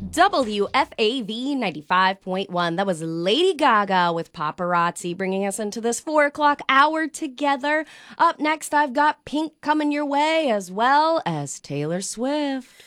WFAV 95.1. That was Lady Gaga with Paparazzi bringing us into this 4 o'clock hour together. Up next, I've got Pink coming your way as well as Taylor Swift.